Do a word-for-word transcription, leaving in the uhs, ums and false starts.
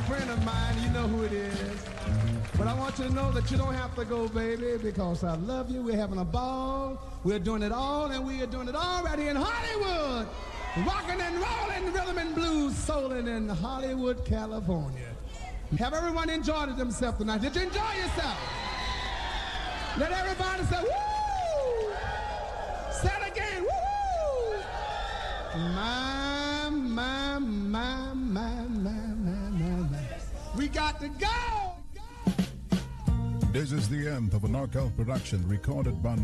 friend of mine. You know who it is. But I want you to know that you don't have to go, baby, because I love you. We're having a ball. We're doing it all, and we are doing it all right here in Hollywood. Rocking and rolling, rhythm and blues, souling in Hollywood, California. Have everyone enjoyed themselves tonight? Did you enjoy yourself? Let everybody say, woo! Say it again, woo! My, my, my, my, my, my, my, my. We got to go! This is the end of an Arkel production recorded by